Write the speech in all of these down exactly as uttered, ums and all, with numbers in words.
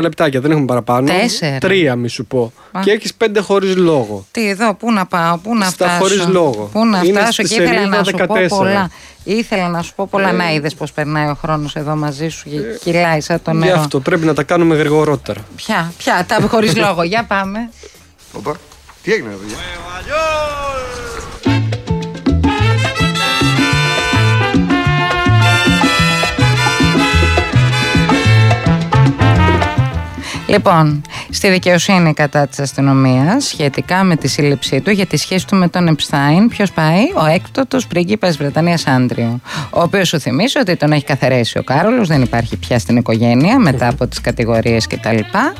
λεπτάκια, δεν έχουμε παραπάνω. Τέσσερα. Τρία, μη σου πω. Α. Και έχεις πέντε χωρίς λόγο. Τι εδώ, πού να πάω, πού να Στα φτάσω. χωρίς λόγο. Πού να Είναι φτάσω, στη και ήθελα σελίδα να σου δεκατέσσερα. πω πολλά. Ήθελα να σου πω πολλά. Ε, να είδες πως περνάει ο χρόνος εδώ μαζί σου και κυλάει σαν το Γι' νερό. αυτό πρέπει να τα κάνουμε γρηγορότερα. Ποια, ποια, τα χωρίς λόγο. Για πάμε. Οπα, τι έγινε, παιδιά? Λοιπόν, στη δικαιοσύνη κατά της αστυνομίας σχετικά με τη σύλληψή του για τη σχέση του με τον Επστάιν, ποιος πάει? Ο έκτοτος πρίγκιπας Βρετανίας Άντριου, ο οποίος σου θυμίζει ότι τον έχει καθαρίσει ο Κάρολος, δεν υπάρχει πια στην οικογένεια μετά από τις κατηγορίες κτλ.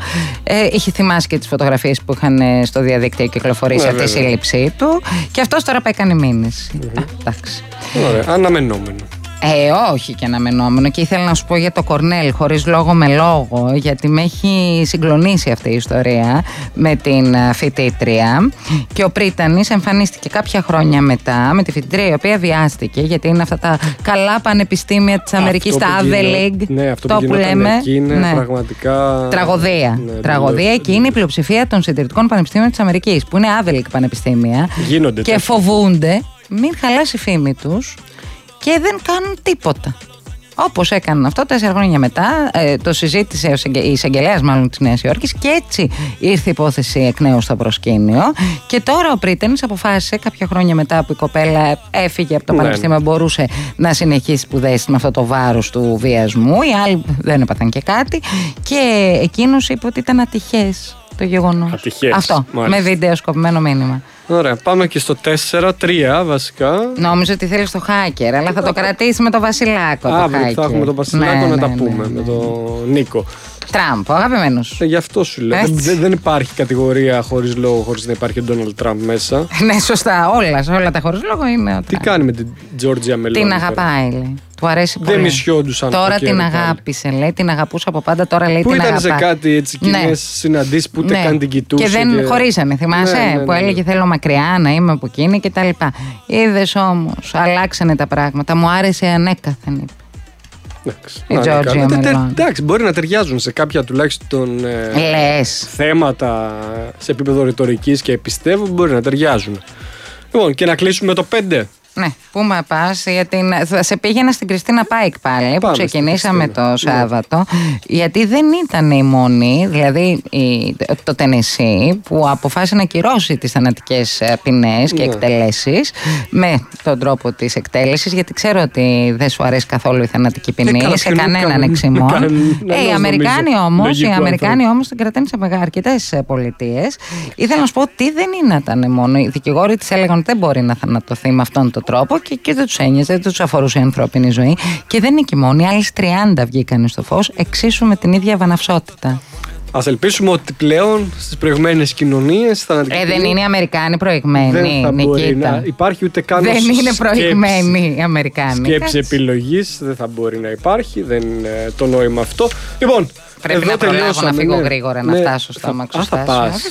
Ε, είχε θυμάσει και τις φωτογραφίες που είχαν στο διαδίκτυο κυκλοφορήσει αυτή η σύλληψή του, και αυτός τώρα πάει κάνει μήνυση. Α, εντάξει. Ωραία, αναμενόμενο. Ε, όχι και αναμενόμενο. Και ήθελα να σου πω για το Κορνέλ, χωρίς λόγο με λόγο, γιατί με έχει συγκλονίσει αυτή η ιστορία με την φοιτήτρια. Και ο Πρίτανης εμφανίστηκε κάποια χρόνια μετά με τη φοιτήτρια, η οποία βιάστηκε, γιατί είναι αυτά τα καλά πανεπιστήμια της Αμερικής, τα Ivy League. Ναι, αυτό το που, που λέμε. Εκεί είναι ναι. πραγματικά. Τραγωδία. Ναι, Τραγωδία, και είναι η πλειοψηφία των συντηρητικών πανεπιστήμιων της Αμερικής, που είναι Ivy League πανεπιστήμια. Γίνονται και τέτοια. φοβούνται μην χαλάσει η φήμη τους και δεν κάνουν τίποτα. Όπως έκαναν αυτό τέσσερα χρόνια μετά, ε, το συζήτησε ο εισαγγε... η εισαγγελέας μάλλον της Νέας Υόρκης, και έτσι ήρθε η υπόθεση εκ νέου στο προσκήνιο. Και τώρα ο Πρίτανης αποφάσισε κάποια χρόνια μετά που η κοπέλα έφυγε από το ναι, πανεπιστήμιο, ναι. μπορούσε να συνεχίσει σπουδές με αυτό το βάρος του βιασμού. Οι άλλοι δεν έπαθαν και κάτι, και εκείνος είπε ότι ήταν ατυχές το γεγονός. Ατυχές, αυτό, μάλιστα. με βίντεο σκοπημένο μήνυμα. Ωραία, πάμε και στο τέσσερα τρία βασικά. Νόμιζα ότι θέλει το hacker, αλλά θα το κρατήσει με το Βασιλάκο. Το Αύριο hacker. θα έχουμε τον Βασιλάκο Ναι, να τα ναι, πούμε ναι, με ναι. τον Νίκο. Τραμπ, ο αγαπημένος. Ε, γι' αυτό σου λέω. Έτσι. Δεν, δεν υπάρχει κατηγορία χωρίς λόγο, χωρίς να υπάρχει ο Ντόναλντ Τραμπ μέσα. Ναι, σωστά, όλα, όλα τα χωρίς λόγο είναι ο Τι Τραμπ. κάνει με την Τζόρτζια Μελώνη? Την αγαπάει, λέει. Του αρέσει πολύ. Δεν ισιόντουσαν. Τώρα το την καιρό πάλι. αγάπησε, λέει. Την αγαπούσε από πάντα, τώρα λέει Που την ήταν αγαπάει. σε κάτι έτσι κοινές Ναι. συναντήσεις που ούτε Ναι. καν την κοιτούσε. Και δεν χωρίσανε, θυμάσαι, Ναι, ναι, ναι, που ναι. έλεγε θέλω μακριά να είμαι από εκείνη και τα λοιπά. Είδες όμως, αλλάξανε τα πράγματα. Μου άρεσε ανέκαθεν, είπε. Εντάξει, Η να, Τζόρτζια ναι, τε- τε- Μελώνη. Εντάξει, μπορεί να ταιριάζουν σε κάποια τουλάχιστον ε, Λες. θέματα σε επίπεδο ρητορικής και πιστεύω μπορεί να ταιριάζουν. Λοιπόν, και να κλείσουμε με το πέντε. Ναι, πού μα πας, για την... θα σε πήγαινα στην Κριστίνα Πάικ πάλι, που Πάμε ξεκινήσαμε στην Κριστίνα. το Σάββατο, γιατί δεν ήταν η μόνη, δηλαδή η, το Τενεσί, που αποφάσισε να κυρώσει τις θανατικές ποινές και Ναι. εκτελέσεις με τον τρόπο της εκτέλεσης, γιατί ξέρω ότι δεν σου αρέσει καθόλου η θανατική ποινή, καλά, σε ποιον κανέναν κάνουν- εξημών. κανέναν, Ε, οι Αμερικάνοι νομίζω, όμως, οι λογικό Αμερικάνοι άνθρωπο. όμως την κρατάνε σε αρκετές πολιτείες. Ήθελα να σου πω ότι δεν είναι, ήταν μόνο. Οι δικηγόροι της έλεγαν ότι δεν μπορεί να θανατωθεί με αυτόν τον τρόπο, και, και δεν τους ένοιαζε, δεν τους αφορούσε η ανθρώπινη ζωή. Και δεν είναι και μόνοι, άλλες τριάντα βγήκαν στο φως, εξίσου με την ίδια βαναυσότητα. Ας ελπίσουμε ότι πλέον στις προηγμένες κοινωνίες θανατική Ε, δεν ποινή είναι οι Αμερικάνοι δεν προηγμένοι, θα μπορεί Νικήτα. να υπάρχει ούτε καν Δεν ως είναι σκέψη. προηγμένοι οι Αμερικάνοι. Σκέψη Κάτσε. επιλογής δεν θα μπορεί να υπάρχει, δεν είναι το νόημα αυτό. Λοιπόν, Πρέπει εδώ να προλάβω τελειώσαμε, να φύγω ναι. γρήγορα, να Ναι. φτάσω στο Θα- αμαξοστάσιο. Α, θα πας.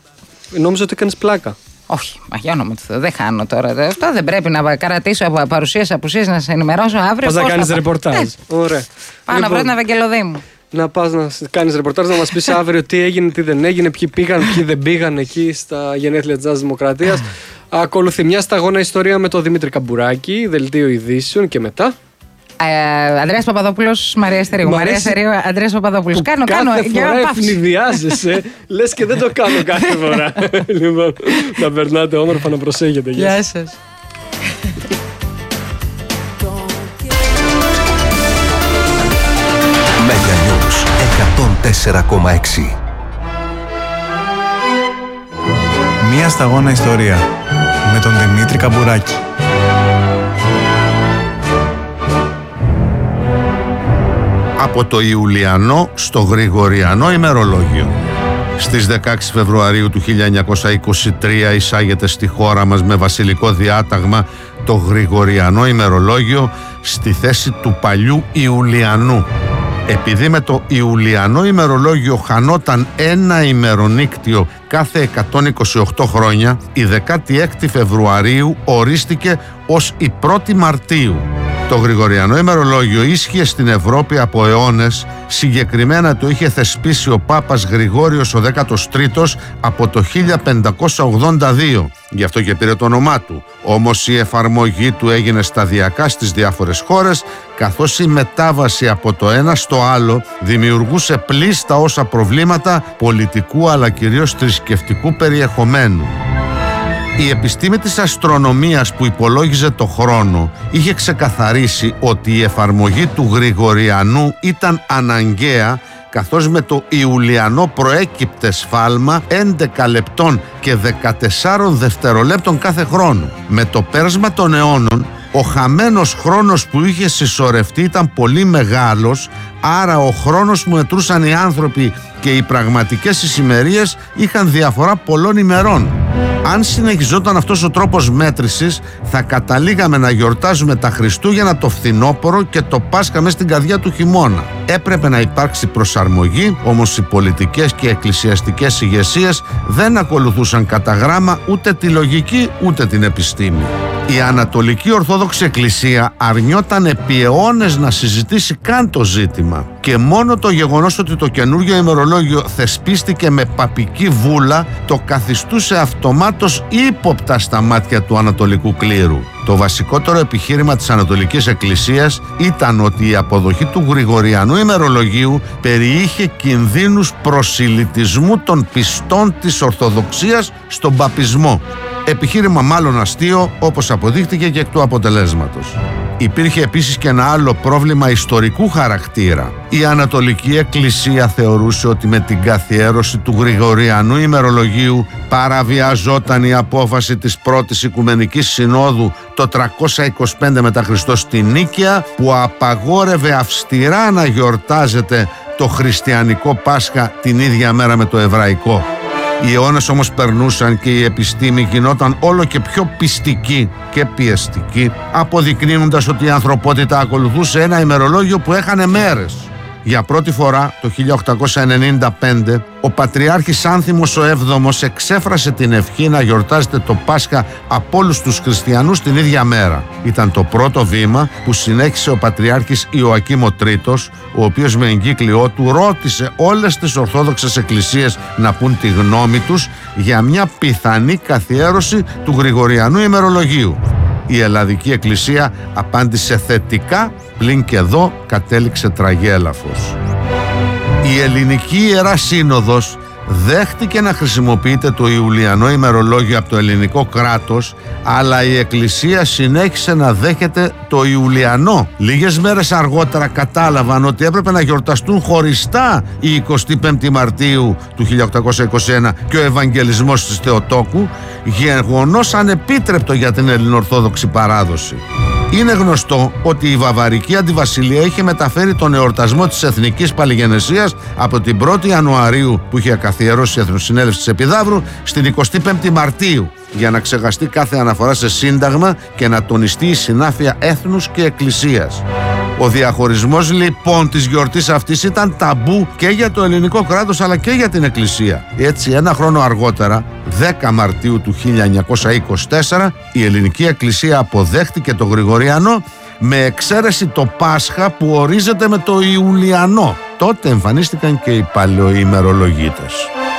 Νόμιζα ότι έκανες πλάκα. Όχι, μα για όνομα του Θεού, δεν χάνω τώρα. Αυτό δεν πρέπει να κρατήσω από παρουσίες απουσίες, να σε ενημερώσω αύριο. Πας να πώς θα κάνεις πάω. ρεπορτάζ. Ναι. Ωραία. Πάω να Λοιπόν, βρω την Ευαγγελοδή μου. να πας να κάνεις ρεπορτάζ, να μας πεις αύριο τι έγινε, τι δεν έγινε, ποιοι πήγαν, ποιοι δεν πήγαν εκεί στα γενέθλια της Νέας Δημοκρατίας. Ακολουθεί μια σταγόνα ιστορία με τον Δημήτρη Καμπουράκη, δελτίο ειδήσεων, και μετά. Ε, Ανδρέας Παπαδόπουλος, Μαρία Στερίου. Μ' Μαρία αρέσει Στερίου, Ανδρέας Παπαδόπουλος. Που Κάνω, κάθε κάνω. φορά για να πάψει. ευνηδιάζεσαι, λες και δεν το κάνω κάθε φορά. Λοιπόν, να περνάτε όμορφα, να προσέχετε. Γεια σας. Γεια σας. Μέγα News εκατόν τέσσερα κόμμα έξι. Μία σταγόνα ιστορία με τον Δημήτρη Καμπουράκη. Από το Ιουλιανό στο Γρηγοριανό ημερολόγιο. Στις δεκαέξι Φεβρουαρίου του χίλια εννιακόσια είκοσι τρία εισάγεται στη χώρα μας με βασιλικό διάταγμα το Γρηγοριανό ημερολόγιο στη θέση του παλιού Ιουλιανού. Επειδή με το Ιουλιανό ημερολόγιο χανόταν ένα ημερονύκτιο κάθε εκατόν είκοσι οκτώ χρόνια, η δεκαέξι Φεβρουαρίου ορίστηκε ως η πρώτη Μαρτίου. Το Γρηγοριανό ημερολόγιο ίσχυε στην Ευρώπη από αιώνες, συγκεκριμένα το είχε θεσπίσει ο Πάπας Γρηγόριος ο δέκατος τρίτος από το χίλια πεντακόσια ογδόντα δύο, γι' αυτό και πήρε το όνομά του. Όμως η εφαρμογή του έγινε σταδιακά στις διάφορες χώρες, καθώς η μετάβαση από το ένα στο άλλο δημιουργούσε πλήστα όσα προβλήματα πολιτικού αλλά κυρίως θρησκευτικού περιεχομένου. Η επιστήμη της αστρονομίας που υπολόγιζε το χρόνο είχε ξεκαθαρίσει ότι η εφαρμογή του Γρηγοριανού ήταν αναγκαία, καθώς με το Ιουλιανό προέκυπτε σφάλμα έντεκα λεπτών και δεκατεσσάρων δευτερολέπτων κάθε χρόνο. Με το πέρασμα των αιώνων, ο χαμένος χρόνος που είχε συσσωρευτεί ήταν πολύ μεγάλος, άρα ο χρόνος που μετρούσαν οι άνθρωποι και οι πραγματικές ησημερίες είχαν διαφορά πολλών ημερών. Αν συνεχιζόταν αυτός ο τρόπος μέτρησης, θα καταλήγαμε να γιορτάζουμε τα Χριστούγεννα το φθινόπωρο και το Πάσχα μες στην καρδιά του χειμώνα. Έπρεπε να υπάρξει προσαρμογή, όμως οι πολιτικές και εκκλησιαστικές ηγεσίες δεν ακολουθούσαν κατά γράμμα ούτε τη λογική ούτε την επιστήμη. Η Ανατολική Ορθόδοξη Εκκλησία αρνιόταν επί αιώνες να συζητήσει καν το ζήτημα, και μόνο το γεγονός ότι το καινούργιο ημερολόγιο θεσπίστηκε με παπική βούλα το καθιστούσε αυτομάτως ύποπτα στα μάτια του Ανατολικού κλήρου. Το βασικότερο επιχείρημα της Ανατολικής Εκκλησίας ήταν ότι η αποδοχή του Γρηγοριανού ημερολογίου περιείχε κινδύνους προσιλητισμού των πιστών της Ορθοδοξίας στον παπισμό. Επιχείρημα μάλλον αστείο, όπως αποδείχτηκε και εκ του αποτελέσματος. Υπήρχε επίσης και ένα άλλο πρόβλημα ιστορικού χαρακτήρα. Η Ανατολική Εκκλησία θεωρούσε ότι με την καθιέρωση του Γρηγοριανού ημερολογίου παραβιαζόταν η απόφαση της πρώτης Οικουμενικής Συνόδου το τριακόσια είκοσι πέντε μετά Χριστό στη Νίκαια, που απαγόρευε αυστηρά να γιορτάζεται το χριστιανικό Πάσχα την ίδια μέρα με το εβραϊκό. Οι αιώνες όμως περνούσαν και η επιστήμη γινόταν όλο και πιο πιστική και πιεστική, αποδεικνύοντας ότι η ανθρωπότητα ακολουθούσε ένα ημερολόγιο που έχανε μέρες. Για πρώτη φορά το χίλια οκτακόσια ενενήντα πέντε ο Πατριάρχης Άνθιμος ο έβδομος εξέφρασε την ευχή να γιορτάζεται το Πάσχα από όλους τους χριστιανούς την ίδια μέρα. Ήταν το πρώτο βήμα που συνέχισε ο Πατριάρχης Ιωακήμ ο τρίτος, ο οποίος με εγκύκλιό του ρώτησε όλες τις Ορθόδοξες Εκκλησίες να πούν τη γνώμη τους για μια πιθανή καθιέρωση του Γρηγοριανού ημερολογίου. Η Ελλαδική Εκκλησία απάντησε θετικά, πλην και εδώ κατέληξε τραγέλαφος. Η Ελληνική Ιερά Σύνοδος δέχτηκε να χρησιμοποιείται το Ιουλιανό ημερολόγιο από το ελληνικό κράτος, αλλά η Εκκλησία συνέχισε να δέχεται το Ιουλιανό. Λίγες μέρες αργότερα κατάλαβαν ότι έπρεπε να γιορταστούν χωριστά η εικοστή πέμπτη Μαρτίου του χίλια οκτακόσια είκοσι ένα και ο Ευαγγελισμός της Θεοτόκου, γεγονός ανεπίτρεπτο για την ελληνοορθόδοξη παράδοση. Είναι γνωστό ότι η Βαβαρική Αντιβασιλεία είχε μεταφέρει τον εορτασμό της Εθνικής Παλιγενεσίας από την πρώτη Ιανουαρίου, που είχε καθιερώσει η Εθνοσυνέλευση της Επιδαύρου, στην εικοστή πέμπτη Μαρτίου, για να ξεχαστεί κάθε αναφορά σε σύνταγμα και να τονιστεί η συνάφεια έθνους και εκκλησίας. Ο διαχωρισμός λοιπόν της γιορτής αυτής ήταν ταμπού και για το ελληνικό κράτος αλλά και για την Εκκλησία. Έτσι, ένα χρόνο αργότερα, δέκα Μαρτίου του χίλια εννιακόσια είκοσι τέσσερα, η Ελληνική Εκκλησία αποδέχτηκε το Γρηγοριανό, με εξαίρεση το Πάσχα που ορίζεται με το Ιουλιανό. Τότε εμφανίστηκαν και οι παλαιοημερολογίτες.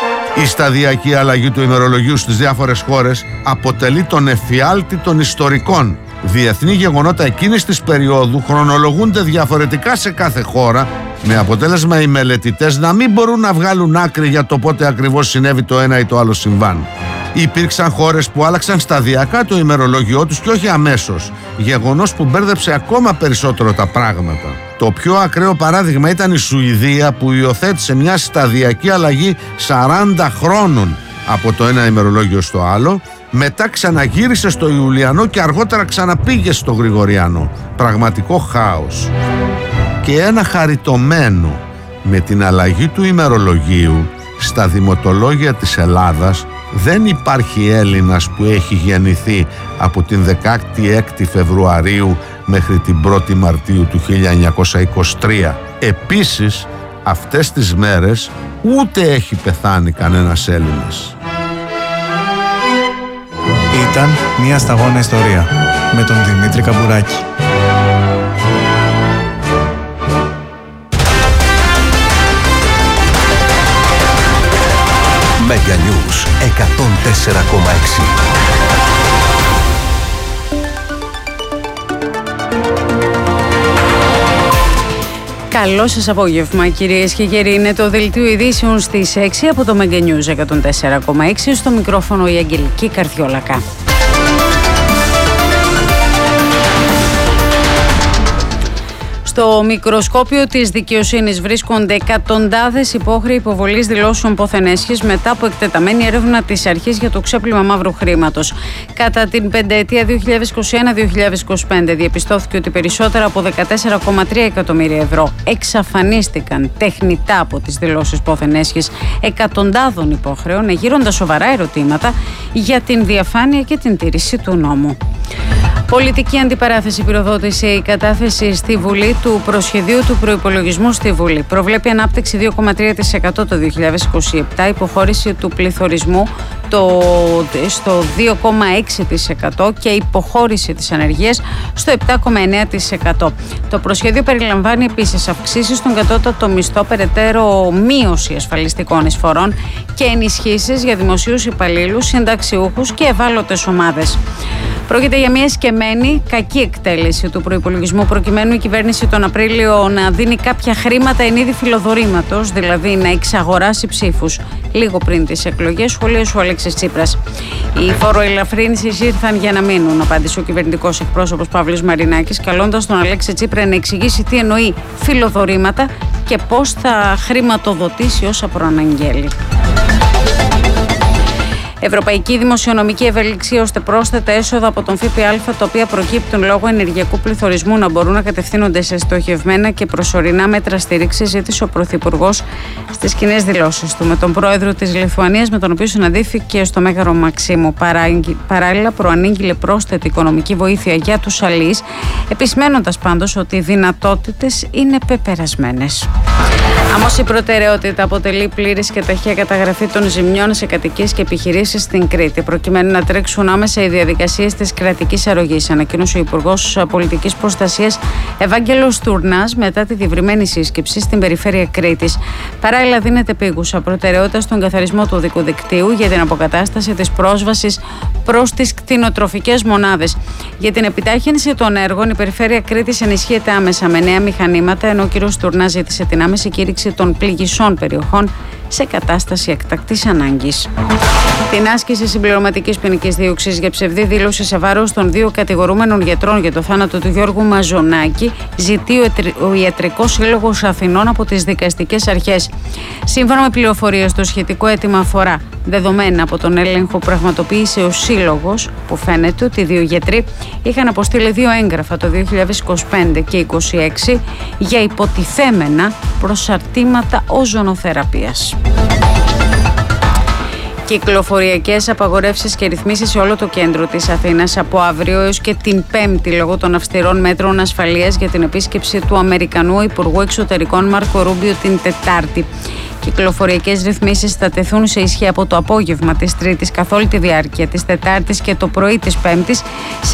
Η σταδιακή αλλαγή του ημερολογίου στις διάφορες χώρες αποτελεί τον εφιάλτη των ιστορικών. Διεθνή γεγονότα εκείνης της περίοδου χρονολογούνται διαφορετικά σε κάθε χώρα, με αποτέλεσμα οι μελετητές να μην μπορούν να βγάλουν άκρη για το πότε ακριβώς συνέβη το ένα ή το άλλο συμβάν. Υπήρξαν χώρες που άλλαξαν σταδιακά το ημερολόγιό τους και όχι αμέσως, γεγονός που μπέρδεψε ακόμα περισσότερο τα πράγματα. Το πιο ακραίο παράδειγμα ήταν η Σουηδία, που υιοθέτησε μια σταδιακή αλλαγή σαράντα χρόνων από το ένα ημερολόγιο στο άλλο, μετά ξαναγύρισε στο Ιουλιανό και αργότερα ξαναπήγε στο Γρηγοριανό. Πραγματικό χάος. Και ένα χαριτωμένο: με την αλλαγή του ημερολογίου στα δημοτολόγια της Ελλάδας δεν υπάρχει Έλληνας που έχει γεννηθεί από την δεκαέξι Φεβρουαρίου μέχρι την πρώτη Μαρτίου του χίλια εννιακόσια είκοσι τρία. Επίσης, αυτές τις μέρες ούτε έχει πεθάνει κανένας Έλληνας. Ήταν μια σταγόνα ιστορία με τον Δημήτρη Καμπουράκη. Mega News εκατόν τέσσερα κόμμα έξι. Καλό σας απόγευμα, κυρίες και κύριοι. Είναι το δελτίο ειδήσεων στις έξι από το Mega News εκατόν τέσσερα κόμμα έξι. Στο μικρόφωνο η Αγγελική Καρδιόλακα. Στο μικροσκόπιο της δικαιοσύνης βρίσκονται εκατοντάδες υπόχρεοι υποβολής δηλώσεων πόθεν έσχης μετά από εκτεταμένη έρευνα της αρχής για το ξέπλυμα μαύρου χρήματος. Κατά την πενταετία δύο χιλιάδες είκοσι ένα με δύο χιλιάδες είκοσι πέντε διαπιστώθηκε ότι περισσότερα από δεκατέσσερα κόμμα τρία εκατομμύρια ευρώ εξαφανίστηκαν τεχνητά από τις δηλώσεις πόθεν έσχης εκατοντάδων υπόχρεων, εγείροντας σοβαρά ερωτήματα για την διαφάνεια και την τήρηση του νόμου. Πολιτική αντιπαράθεση πυροδότησε η κατάθεση στη Βουλή του προσχεδίου του προϋπολογισμού στη Βουλή. Προβλέπει ανάπτυξη δύο κόμμα τρία τοις εκατό το δύο χιλιάδες είκοσι επτά, υποχώρηση του πληθωρισμού το, στο δύο κόμμα έξι τοις εκατό και υποχώρηση της ανεργίας στο επτά κόμμα εννέα τοις εκατό. Το προσχέδιο περιλαμβάνει επίσης αυξήσεις στον κατώτατο μισθό, περαιτέρω μείωση ασφαλιστικών εισφορών και ενισχύσεις για δημοσίους υπαλλήλους, συνταξιούχους και ευάλωτες ομάδες. Πρόκειται για μια σκεμμένη κακή εκτέλεση του προϋπολογισμού, προκειμένου η κυβέρνηση τον Απρίλιο να δίνει κάποια χρήματα εν είδη φιλοδορήματος, δηλαδή να εξαγοράσει ψήφους λίγο πριν τις εκλογές, σχολίασε ο Αλέξης Τσίπρας. Οι φοροελαφρύνσεις ήρθαν για να μείνουν, απάντησε ο κυβερνητικός εκπρόσωπος Παύλος Μαρινάκης, καλώντας τον Αλέξη Τσίπρα να εξηγήσει τι εννοεί φιλοδορήματα και πώς θα χρηματοδοτήσει όσα προαναγγέλει. Ευρωπαϊκή δημοσιονομική ευελιξία ώστε πρόσθετα έσοδα από τον ΦΠΑ, τα οποία προκύπτουν λόγω ενεργειακού πληθωρισμού, να μπορούν να κατευθύνονται σε στοχευμένα και προσωρινά μέτρα στήριξης, ζήτησε ο Πρωθυπουργός στις κοινές δηλώσεις του με τον πρόεδρο της Λιθουανίας, με τον οποίο συναντήθηκε στο Μέγαρο Μαξίμου. Παράλληλα, προανήγγειλε πρόσθετη οικονομική βοήθεια για τους αλείς, επισημένοντας πάντως ότι οι δυνατότητες είναι πεπερασμένες. Όμως η προτεραιότητα αποτελεί πλήρης και ταχεία καταγραφή των ζημιών σε κατοικίες και επιχειρήσεις στην Κρήτη, προκειμένου να τρέξουν άμεσα οι διαδικασίες της κρατικής αρρωγής, ανακοίνωσε ο Υπουργός Πολιτικής Προστασίας Ευάγγελος Τουρνάς μετά τη διευρυμένη σύσκεψη στην περιφέρεια Κρήτης. Παράλληλα, δίνεται επίγουσα προτεραιότητα στον καθαρισμό του οδικού δικτύου για την αποκατάσταση της πρόσβασης προς τις κτηνοτροφικές μονάδες. Για την επιτάχυνση των έργων, η περιφέρεια Κρήτης ενισχύεται άμεσα με νέα μηχανήματα, ενώ ο κ. Τουρνάς ζήτησε την άμεση κήρυξη των πληγισών περιοχών σε κατάσταση εκτακτής ανάγκης. Την άσκηση συμπληρωματικής ποινικής δίωξης για ψευδή δήλωση σε βάρος των δύο κατηγορούμενων γιατρών για το θάνατο του Γιώργου Μαζονάκη ζητεί ο Ιατρικός Σύλλογος Αθηνών από τις δικαστικές αρχές. Σύμφωνα με πληροφορίες, το σχετικό αίτημα αφορά δεδομένα από τον έλεγχο που πραγματοποίησε ο Σύλλογος, που φαίνεται ότι οι δύο γιατροί είχαν αποστείλει δύο έγγραφα το δύο χιλιάδες είκοσι πέντε και είκοσι έξι για υποτιθέμενα προσαρτήματα οζονοθεραπείας. Κυκλοφοριακές απαγορεύσεις και ρυθμίσεις σε όλο το κέντρο της Αθήνας από αύριο έως και την Πέμπτη, λόγω των αυστηρών μέτρων ασφαλείας για την επίσκεψη του Αμερικανού Υπουργού Εξωτερικών Μάρκο Ρούμπιο την Τετάρτη. Κυκλοφοριακές ρυθμίσεις θα τεθούν σε ισχύ από το απόγευμα της Τρίτης καθ' όλη τη διάρκεια της Τετάρτης και το πρωί της Πέμπτης